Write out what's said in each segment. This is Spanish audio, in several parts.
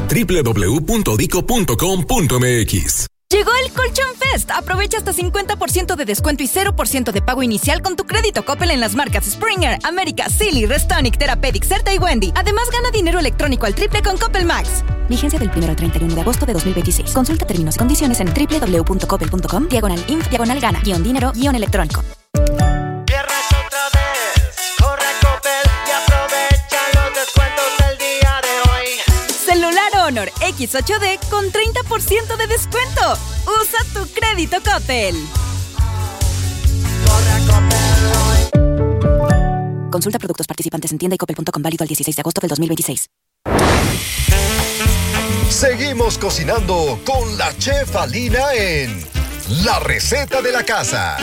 www.dico.com.mx. Llegó el Colchón Fest. Aprovecha hasta 50% de descuento y 0% de pago inicial con tu crédito Coppel en las marcas Springer, América, Silly, Restonic, Therapeutic, Certa y Wendy. Además, gana dinero electrónico al triple con Coppel Max. Vigencia del 1 al 31 de agosto de 2026. Consulta términos y condiciones en www.coppel.com/gana-dinero-electrónico. Honor X8D con 30% de descuento. Usa tu crédito Coppel. Consulta productos participantes en tienda y coppel.com, válido al 16 de agosto del 2026. Seguimos cocinando con la chef Alina en La Receta de la Casa.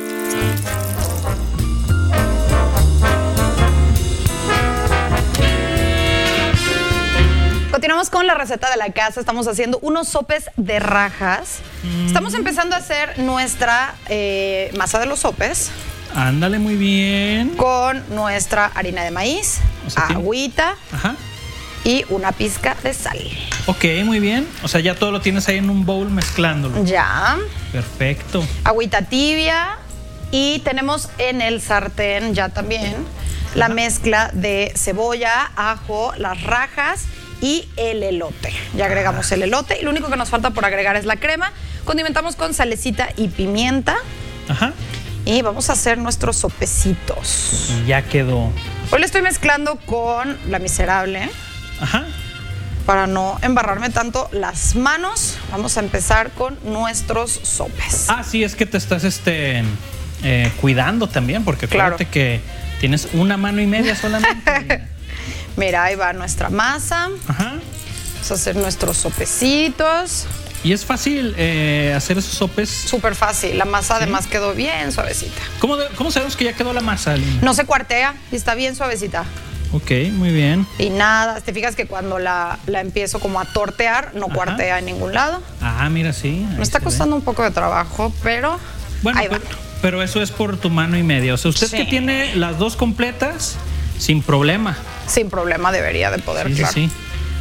Continuamos con la receta de la casa. Estamos haciendo unos sopes de rajas. Estamos empezando a hacer nuestra masa de los sopes. Ándale, muy bien. Con nuestra harina de maíz, agüita y una pizca de sal. Ok, muy bien. O sea, ya todo lo tienes ahí en un bowl mezclándolo. Ya. Perfecto. Agüita tibia. Y tenemos en el sartén ya también la mezcla de cebolla, ajo, las rajas y el elote. Ya agregamos el elote y lo único que nos falta por agregar es la crema. Condimentamos con salecita y pimienta. Y vamos a hacer nuestros sopecitos. Y ya quedó. Hoy le estoy mezclando con La Miserable. Para no embarrarme tanto las manos, vamos a empezar con nuestros sopes. Sí, es que te estás cuidando también, porque acuérdate que tienes una mano y media solamente. Mira, ahí va nuestra masa. Vamos a hacer nuestros sopecitos. ¿Y es fácil hacer esos sopes? Súper fácil. La masa además quedó bien suavecita. ¿Cómo sabemos que ya quedó la masa, Aline? No se cuartea y está bien suavecita. Ok, muy bien. Y nada, te fijas que cuando la empiezo como a tortear, no cuartea en ningún lado. Mira, sí. Me está costando un poco de trabajo, pero bueno, ahí va. Pero eso es por tu mano y media. O sea, usted que tiene las dos completas, sin problema. Sin problema debería de poder, claro. Sí.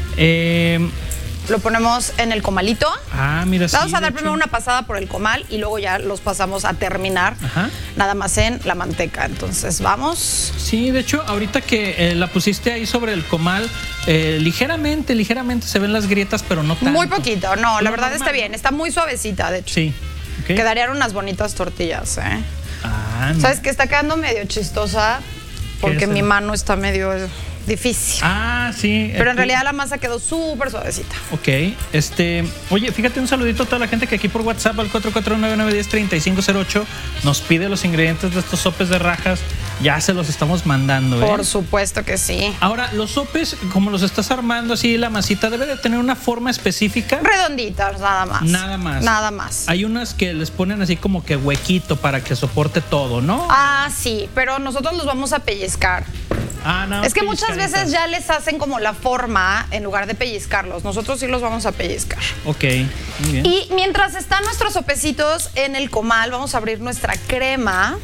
Lo ponemos en el comalito. Mira, vamos a dar primero una pasada por el comal y luego ya los pasamos a terminar nada más en la manteca. Entonces, vamos. Sí, de hecho, ahorita que la pusiste ahí sobre el comal, ligeramente se ven las grietas, pero no tanto. Muy poquito, no, la verdad está bien. Está muy suavecita, de hecho. Sí. Quedarían unas bonitas tortillas, ¿Sabes qué? Está quedando medio chistosa porque mi mano está medio difícil. Sí. Pero en realidad la masa quedó súper suavecita. Ok. Oye, fíjate, un saludito a toda la gente que aquí por WhatsApp al 449-910-3508 nos pide los ingredientes de estos sopes de rajas. Ya se los estamos mandando, Por supuesto que sí. Ahora, los sopes, como los estás armando así, la masita debe de tener una forma específica. Redonditas, nada más. Nada más. Hay unas que les ponen así como que huequito para que soporte todo, ¿no? Sí, pero nosotros los vamos a pellizcar. Es que muchas veces ya les hacen como la forma en lugar de pellizcarlos. Nosotros sí los vamos a pellizcar. Ok, muy bien. Y mientras están nuestros sopecitos en el comal, vamos a abrir nuestra crema.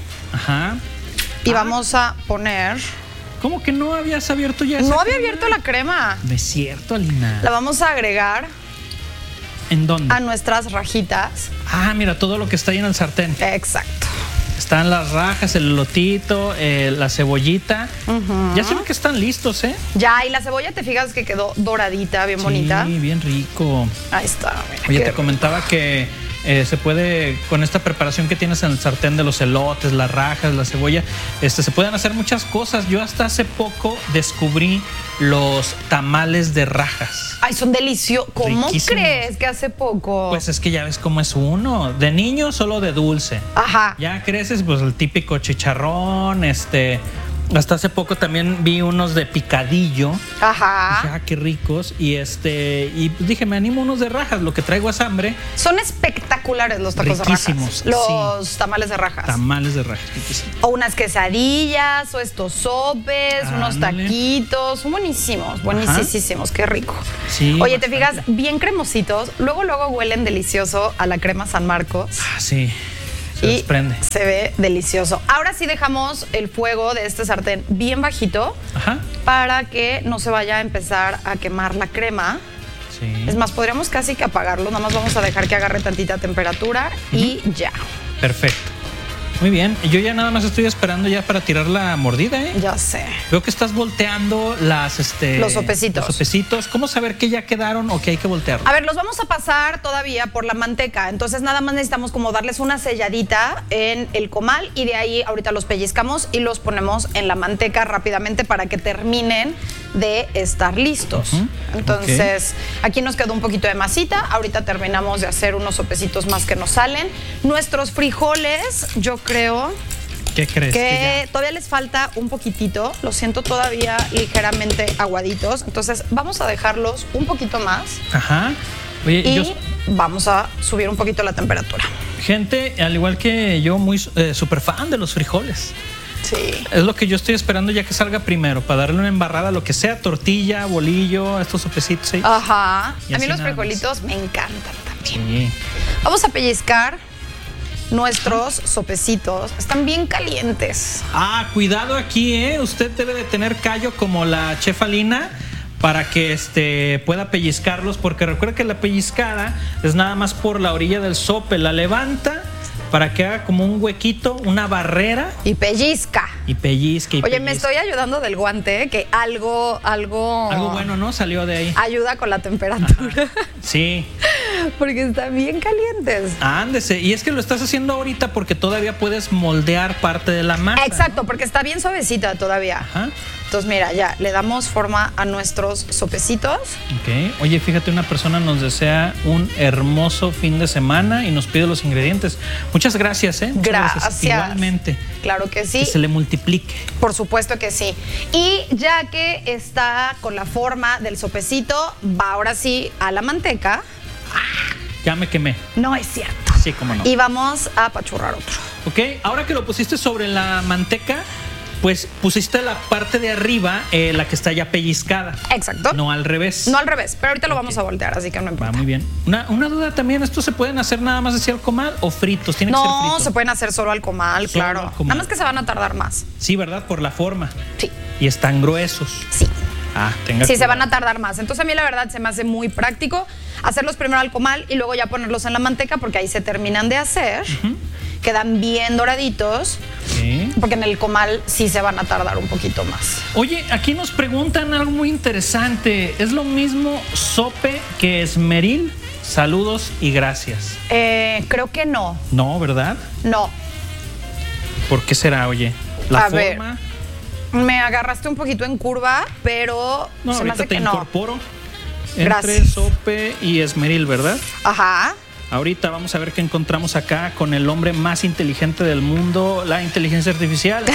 Y vamos a poner... ¿Cómo que no habías abierto ya? No había abierto la crema. No es cierto, Alina. La vamos a agregar. ¿En dónde? A nuestras rajitas. Mira, todo lo que está ahí en el sartén. Exacto. Están las rajas, el elotito, la cebollita. Ya se ve que están listos, Ya, y la cebolla te fijas que quedó doradita, bien bonita. Sí, bien rico. Ahí está. Mira, oye, te comentaba que se puede, con esta preparación que tienes en el sartén de los elotes, las rajas, la cebolla, se pueden hacer muchas cosas. Yo hasta hace poco descubrí los tamales de rajas. Son deliciosos. ¿Cómo riquísimos. crees que hace poco? Pues es que ya ves cómo es uno. De niño solo de dulce. Ya creces, pues el típico chicharrón, hasta hace poco también vi unos de picadillo. Dije, qué ricos. Y pues dije, me animo unos de rajas. Lo que traigo es hambre. Son espectaculares los tacos riquísimos, de rajas. Los tamales de rajas. Tamales de rajas, riquísimos. O unas quesadillas, o estos sopes, unos taquitos. Son buenísimos, buenísimos. Qué rico. Sí, oye, ¿te fijas? Bien cremositos. Luego huelen delicioso a la crema San Marcos. Sí. Se desprende. Se ve delicioso. Ahora sí dejamos el fuego de este sartén bien bajito para que no se vaya a empezar a quemar la crema. Sí. Es más, podríamos casi que apagarlo, nada más vamos a dejar que agarre tantita temperatura y ya. Perfecto. Muy bien, yo ya nada más estoy esperando ya para tirar la mordida, ¿eh? Ya sé. Veo que estás volteando los sopecitos. Los sopecitos. ¿Cómo saber que ya quedaron o que hay que voltearlos? A ver, los vamos a pasar todavía por la manteca, entonces nada más necesitamos como darles una selladita en el comal y de ahí ahorita los pellizcamos y los ponemos en la manteca rápidamente para que terminen de estar listos. Entonces, aquí nos quedó un poquito de masita, ahorita terminamos de hacer unos sopecitos más que nos salen. Nuestros frijoles, yo creo... ¿Qué crees? Que todavía les falta un poquitito, los siento todavía ligeramente aguaditos, entonces vamos a dejarlos un poquito más. Ajá. Oye, y vamos a subir un poquito la temperatura. Gente, al igual que yo, muy súper fan de los frijoles. Sí. Es lo que yo estoy esperando ya que salga primero, para darle una embarrada, lo que sea, tortilla, bolillo, estos sopecitos. ¿Sí? Ajá. A mí los frijolitos me encantan también. Sí. Vamos a pellizcar nuestros sopecitos. Están bien calientes. Cuidado aquí, ¿eh? Usted debe de tener callo como la Chefa Lina para que pueda pellizcarlos, porque recuerda que la pellizcada es nada más por la orilla del sope, la levanta para que haga como un huequito, una barrera. Y pellizca. Y pellizca. Oye, me estoy ayudando del guante, que algo bueno, ¿no? Salió de ahí. Ayuda con la temperatura. Ajá. Sí. Porque están bien calientes. Ándese. Y es que lo estás haciendo ahorita porque todavía puedes moldear parte de la masa. Exacto, ¿no? Porque está bien suavecita todavía. Ajá. Entonces, mira, ya le damos forma a nuestros sopecitos. Ok. Oye, fíjate, una persona nos desea un hermoso fin de semana y nos pide los ingredientes. Muchas gracias, ¿eh? Gracias. Igualmente. Claro que sí. Que se le multiplique. Por supuesto que sí. Y ya que está con la forma del sopecito, va ahora sí a la manteca. Ya me quemé. No es cierto. Sí, cómo no. Y vamos a apachurrar otro. Ok, ahora que lo pusiste sobre la manteca, pues pusiste la parte de arriba, la que está ya pellizcada. Exacto. No al revés. No al revés, pero ahorita lo vamos a voltear, así que no importa. Va muy bien. Una duda también, ¿estos se pueden hacer nada más así al comal o fritos? ¿Tiene que ser fritos? No, se pueden hacer solo al comal, Solo claro. al comal. Nada más que se van a tardar más. Sí, ¿verdad? Por la forma. Sí. Y están gruesos. Sí. Tenga Sí, cuidado. se van a tardar más. Entonces a mí la verdad se me hace muy práctico hacerlos primero al comal y luego ya ponerlos en la manteca porque ahí se terminan de hacer. Quedan bien doraditos. Sí. Porque en el comal sí se van a tardar un poquito más. Oye, aquí nos preguntan algo muy interesante. ¿Es lo mismo sope que esmeril? Saludos y gracias. Creo que no. No, ¿verdad? No. ¿Por qué será, oye? La A ver. forma. Me agarraste un poquito en curva, pero No, se me hace ahorita te que no. incorporo. Entre Gracias. sope y esmeril, ¿verdad? Ajá. Ahorita vamos a ver qué encontramos acá con el hombre más inteligente del mundo, la inteligencia artificial.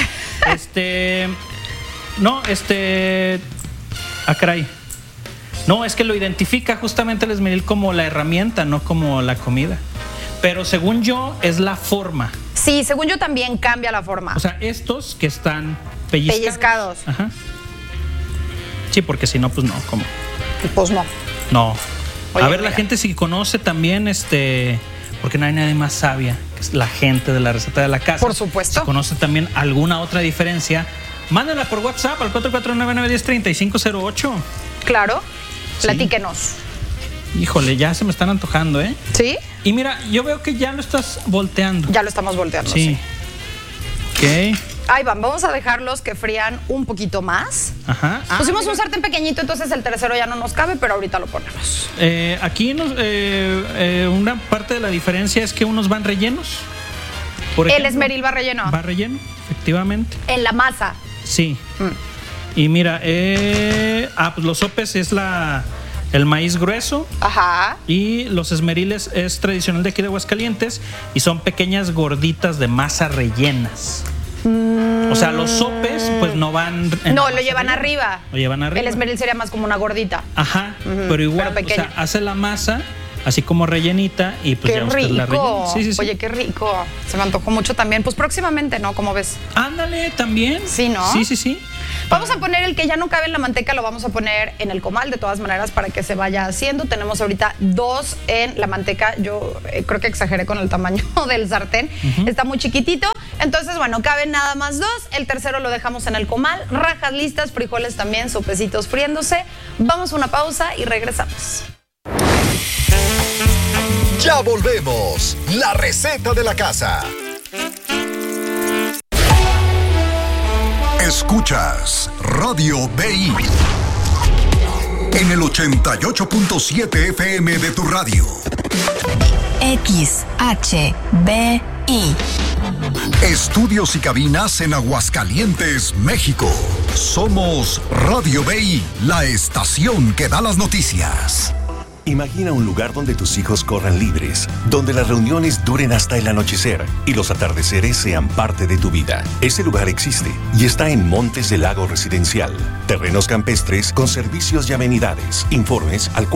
Caray. No, es que lo identifica justamente el esmeril como la herramienta, no como la comida. Pero según yo, es la forma. Sí, según yo también cambia la forma. O sea, estos que están pellizcados. Pellizcados. Ajá. Sí, porque si no, pues no, ¿cómo? Pues no. No. Oye, a ver, mira. la gente si conoce también, porque no hay nadie más sabia, que es la gente de la receta de la casa. Por supuesto. Si conoce también alguna otra diferencia, mándala por WhatsApp al 449-910-3508. Claro. Sí. Platíquenos. Híjole, ya se me están antojando, ¿eh? ¿Sí? Y mira, yo veo que ya lo estás volteando. Ya lo estamos volteando. Sí. Ok. Ahí van, vamos a dejarlos que frían un poquito más. Ajá. Pusimos mira. un sartén pequeñito, entonces el tercero ya no nos cabe, pero ahorita lo ponemos. Aquí una parte de la diferencia es que unos van rellenos. Por ejemplo, El esmeril va relleno. Va relleno, efectivamente. En la masa. Sí. Y mira, pues los sopes es el maíz grueso. Ajá. Y los esmeriles es tradicional de aquí de Aguascalientes y son pequeñas gorditas de masa rellenas. O sea, los sopes pues no van No, lo llevan arriba. Lo llevan arriba. El esmeril sería más como una gordita. Ajá, pero igual, pero o sea, hace la masa así como rellenita y pues Qué ya usted la rellena. rico. Sí. Oye, qué rico. Se me antojó mucho también. Pues próximamente, ¿no? ¿Cómo ves? Ándale, también. Sí, ¿no? Sí. Vamos a poner el que ya no cabe en la manteca, lo vamos a poner en el comal de todas maneras para que se vaya haciendo. Tenemos ahorita 2 en la manteca. Yo creo que exageré con el tamaño del sartén. Está muy chiquitito. Entonces, bueno, caben nada más 2. El tercero lo dejamos en el comal. Rajas listas, frijoles también, sopecitos friéndose. Vamos a una pausa y regresamos. Ya volvemos. La receta de la casa. Escuchas Radio BI en el 88.7 FM de tu radio. XHBI. Estudios y cabinas en Aguascalientes, México. Somos Radio BI, la estación que da las noticias. Imagina un lugar donde tus hijos corran libres, donde las reuniones duren hasta el anochecer y los atardeceres sean parte de tu vida. Ese lugar existe y está en Montes del Lago Residencial. Terrenos campestres con servicios y amenidades. Informes al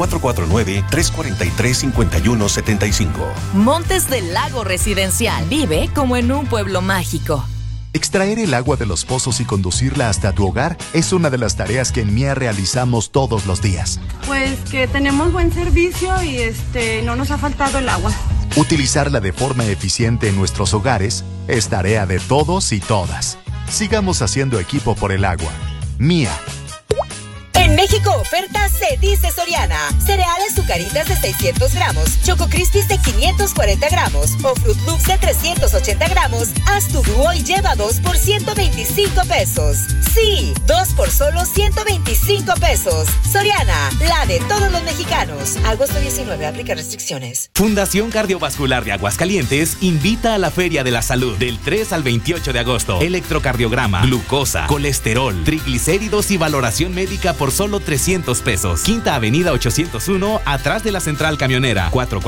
449-343-5175. Montes del Lago Residencial. Vive como en un pueblo mágico. Extraer el agua de los pozos y conducirla hasta tu hogar es una de las tareas que en MIA realizamos todos los días. Pues que tenemos buen servicio y no nos ha faltado el agua. Utilizarla de forma eficiente en nuestros hogares es tarea de todos y todas. Sigamos haciendo equipo por el agua. MIA. En México oferta se dice Soriana. Cereales Zucaritas de 600 gramos, Choco Crispies de 540 gramos o Fruit Loops de 380 gramos. Haz tu dúo y lleva 2 por 125 pesos. Sí, 2 por solo 125 pesos. Soriana, la de todos los mexicanos. Agosto 19, aplica restricciones. Fundación Cardiovascular de Aguascalientes invita a la Feria de la Salud del 3 al 28 de agosto. Electrocardiograma, glucosa, colesterol, triglicéridos y valoración médica por solo 300 pesos. Quinta Avenida 801, atrás de la Central Camionera.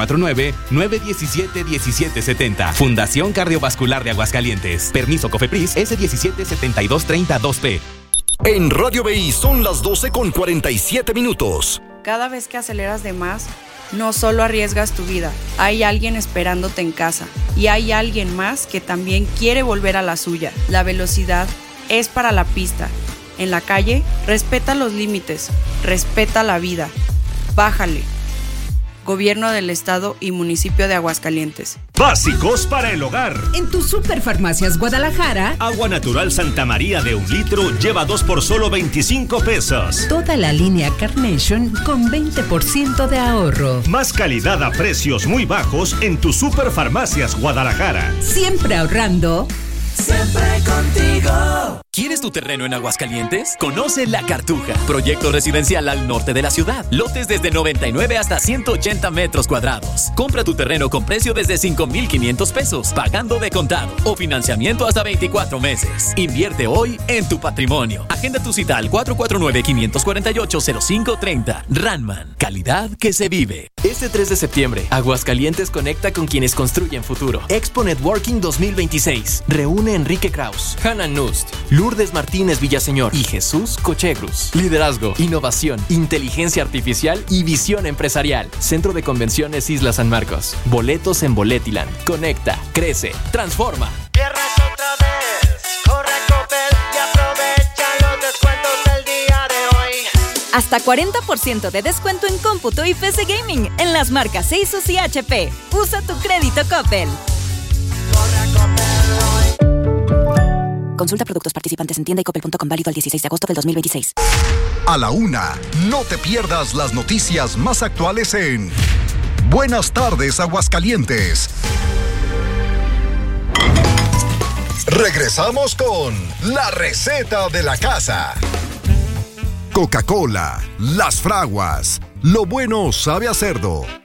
449-917-1770. Fundación Cardiovascular de Aguascalientes. Permiso COFEPRIS S177232P. En Radio BI son las 12:47. Cada vez que aceleras de más, no solo arriesgas tu vida, hay alguien esperándote en casa y hay alguien más que también quiere volver a la suya. La velocidad es para la pista. En la calle, respeta los límites, respeta la vida. Bájale. Gobierno del Estado y Municipio de Aguascalientes. Básicos para el hogar. En tu Superfarmacias Guadalajara, Agua natural Santa María de 1 litro lleva 2 por solo 25 pesos. Toda la línea Carnation con 20% de ahorro. Más calidad a precios muy bajos en tu Superfarmacias Guadalajara. Siempre ahorrando. Siempre contigo. ¿Quieres tu terreno en Aguascalientes? Conoce La Cartuja, proyecto residencial al norte de la ciudad. Lotes desde 99 hasta 180 metros cuadrados. Compra tu terreno con precio desde 5,500 pesos, pagando de contado o financiamiento hasta 24 meses. Invierte hoy en tu patrimonio. Agenda tu cita al 449-548-0530. Ranman, calidad que se vive. Este 3 de septiembre, Aguascalientes conecta con quienes construyen futuro. Expo Networking 2026. Reúne a Enrique Kraus, Hannah Nust, Lourdes Martínez Villaseñor y Jesús Cochegrus. Liderazgo, innovación, inteligencia artificial y visión empresarial. Centro de Convenciones Isla San Marcos. Boletos en Boletiland. Conecta, crece, transforma. Viernes otra vez, corre a Coppel y aprovecha los descuentos del día de hoy. Hasta 40% de descuento en cómputo y PC Gaming en las marcas Asus y HP. Usa tu crédito Coppel. Corre a Coppel hoy. Consulta productos participantes en tienda y coppel.com, válido al 16 de agosto del 2026. A la 1, no te pierdas las noticias más actuales en Buenas tardes, Aguascalientes. Regresamos con la receta de la casa. Coca-Cola, Las Fraguas, lo bueno sabe a cerdo.